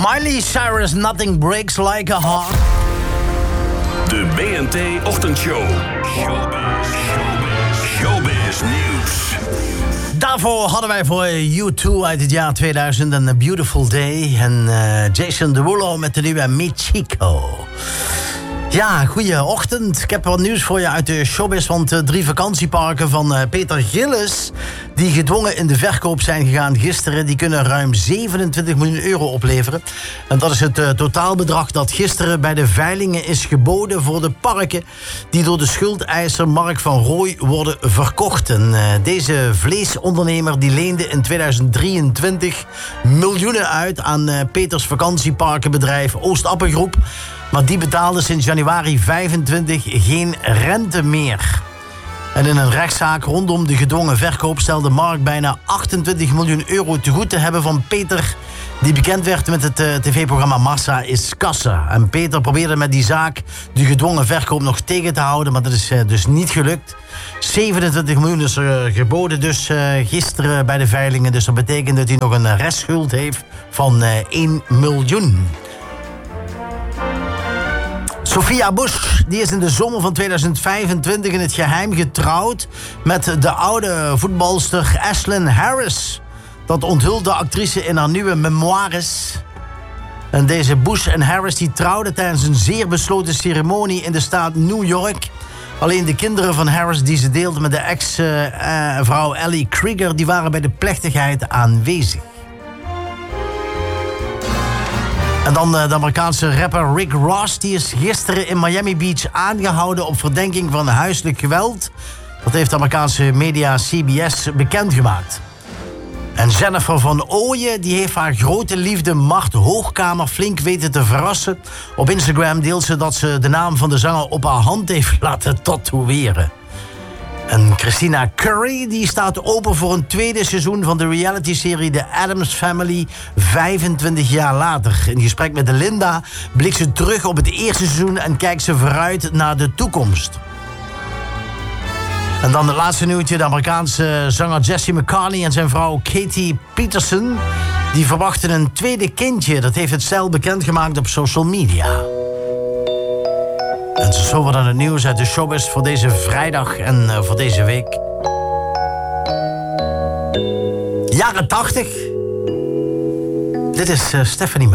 Miley Cyrus, Nothing Breaks Like a Heart. De BNT Ochtendshow. Showbiz Nieuws. Daarvoor hadden wij voor U2 uit het jaar 2000 een Beautiful Day. En Jason Derulo met de nieuwe Mi Chico. Ja, goeieochtend. Ik heb wat nieuws voor je uit de showbiz. Want 3 vakantieparken van Peter Gillis, die gedwongen in de verkoop zijn gegaan gisteren, die kunnen ruim 27 miljoen euro opleveren. En dat is het totaalbedrag dat gisteren bij de veilingen is geboden voor de parken die door de schuldeiser Mark van Rooij worden verkocht. En deze vleesondernemer die leende in 2023 miljoenen uit aan Peters vakantieparkenbedrijf Oostappengroep. Maar die betaalde sinds januari 25 geen rente meer. En in een rechtszaak rondom de gedwongen verkoop stelde Mark bijna 28 miljoen euro te goed te hebben van Peter, die bekend werd met het tv-programma Massa is Kassa. En Peter probeerde met die zaak de gedwongen verkoop nog tegen te houden, maar dat is dus niet gelukt. 27 miljoen is er geboden dus gisteren bij de veilingen. Dus dat betekent dat hij nog een restschuld heeft van 1 miljoen. Sophia Bush die is in de zomer van 2025 in het geheim getrouwd met de oude voetbalster Ashlyn Harris. Dat onthult de actrice in haar nieuwe memoires. En deze Bush en Harris die trouwden tijdens een zeer besloten ceremonie in de staat New York. Alleen de kinderen van Harris die ze deelde met de ex-vrouw Ellie Krieger, die waren bij de plechtigheid aanwezig. En dan de Amerikaanse rapper Rick Ross, die is gisteren in Miami Beach aangehouden op verdenking van huiselijk geweld. Dat heeft de Amerikaanse media CBS bekendgemaakt. En Jennifer van Ooyen, die heeft haar grote liefde Mart Hoogkamer flink weten te verrassen. Op Instagram deelt ze dat ze de naam van de zanger op haar hand heeft laten tatoeëren. En Christina Curry die staat open voor een tweede seizoen van de realityserie The Addams Family 25 jaar later. In gesprek met Linda blikt ze terug op het eerste seizoen en kijkt ze vooruit naar de toekomst. En dan het laatste nieuwtje. De Amerikaanse zanger Jesse McCartney en zijn vrouw Katie Peterson die verwachten een tweede kindje. Dat heeft het stel bekendgemaakt op social media. En zo wordt dan het nieuws uit de showbiz voor deze vrijdag en voor deze week. Jaren 80. Dit is Stephanie.